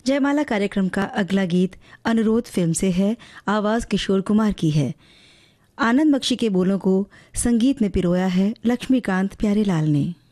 जयमाला कार्यक्रम का अगला गीत अनुरोध फिल्म से है। आवाज़ किशोर कुमार की है। आनंद बख्शी के बोलों को संगीत में पिरोया है लक्ष्मीकांत प्यारेलाल ने।